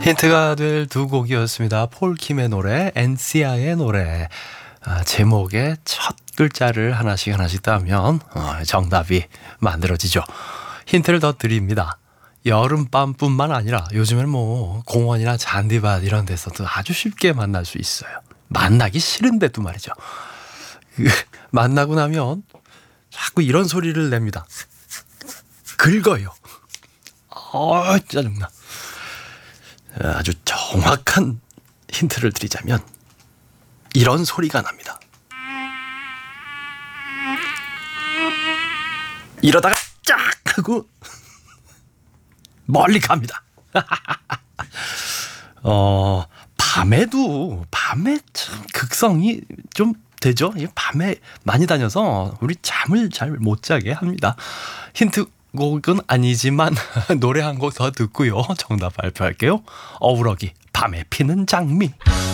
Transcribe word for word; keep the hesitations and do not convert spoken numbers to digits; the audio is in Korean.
힌트가 될 두 곡이었습니다. 폴킴의 노래, 엔시아의 노래. 아, 제목의 첫 글자를 하나씩 하나씩 따면 어, 정답이 만들어지죠. 힌트를 더 드립니다. 여름밤뿐만 아니라 요즘엔 뭐 공원이나 잔디밭 이런 데서도 아주 쉽게 만날 수 있어요. 만나기 싫은데도 말이죠. 그, 만나고 나면 자꾸 이런 소리를 냅니다. 긁어요. 어, 짜증나. 아주 정확한 힌트를 드리자면 이런 소리가 납니다. 이러다가 쫙 하고 멀리 갑니다. 어, 밤에도 밤에 참 극성이 좀 되죠. 밤에 많이 다녀서 우리 잠을 잘 못 자게 합니다. 힌트 곡은 아니지만 노래 한 곡 더 듣고요. 정답 발표할게요. 어우러기 밤에 피는 장미.